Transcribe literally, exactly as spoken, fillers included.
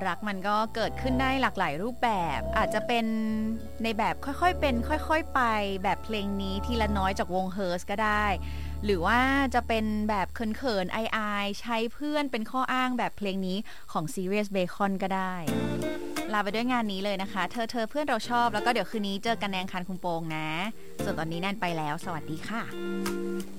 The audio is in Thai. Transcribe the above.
รักมันก็เกิดขึ้นได้หลากหลายรูปแบบอาจจะเป็นในแบบค่อยๆเป็นค่อยๆไปแบบเพลงนี้ทีละน้อยจากวง Hers ก็ได้หรือว่าจะเป็นแบบเขินๆอายๆใช้เพื่อนเป็นข้ออ้างแบบเพลงนี้ของ Sirius Bacon ก็ได้ลาไปด้วยงานนี้เลยนะคะเธอเธอเพื่อนเราชอบแล้วก็เดี๋ยวคืนนี้เจอกันในอังคารคุมโปงนะส่วนตอนนี้แนนไปแล้วสวัสดีค่ะ